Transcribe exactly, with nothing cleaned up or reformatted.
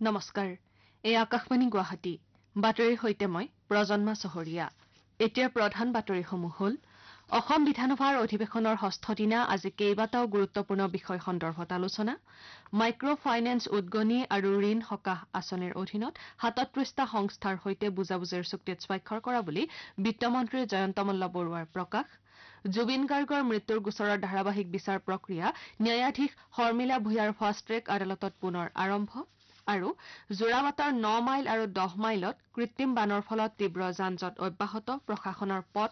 নমস্কাৰ এই আকাশবাণী গুৱাহাটী বাতৰিৰ সৈতে মই প্ৰজন্মা চহৰীয়া এতিয়া প্ৰধান বাতৰিসমূহ হ'ল অসম বিধানসভাৰ অধিৱেশনৰ ষষ্ঠ দিনা আজি কেইবাটাও গুৰুত্বপূৰ্ণ বিষয় সন্দৰ্ভত আলোচনা মাইক্ৰ ফাইনেন্স উদগনি আৰু ঋণ সকাহ আঁচনিৰ অধীনত সাতত্ৰিশটা সংস্থাৰ সৈতে বুজাবুজিৰ চুক্তিত স্বাক্ষৰ কৰা বুলি বিত্তমন্ত্ৰী জয়ন্ত মল্ল বৰুৱাৰ প্ৰকাশ জুবিন গাৰ্গৰ মৃত্যুৰ গোচৰৰ ধাৰাবাহিক বিচাৰ প্ৰক্ৰিয়া ন্যায়াধীশ শৰ্মিলা ভূঞাৰ ফাষ্ট ট্ৰেক আদালতত পুনৰ আৰম্ভ আৰু যোৰাবাটৰ ন মাইল আৰু দহ মাইলত কৃত্ৰিম বানৰ ফলত তীব্ৰ যান জঁট অব্যাহত প্ৰশাসনৰ পথ